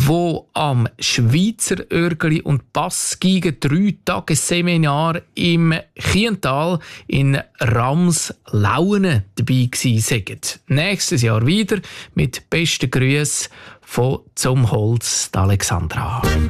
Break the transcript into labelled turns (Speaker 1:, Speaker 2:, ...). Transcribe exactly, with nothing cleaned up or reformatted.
Speaker 1: wo am Schweizer Örgeli und Bassgeige drei Tage Seminar im Chiental in Ramslaunen dabei gewesen sind. Nächstes Jahr wieder mit besten Grüßen von «Zum Holz» Alexandra.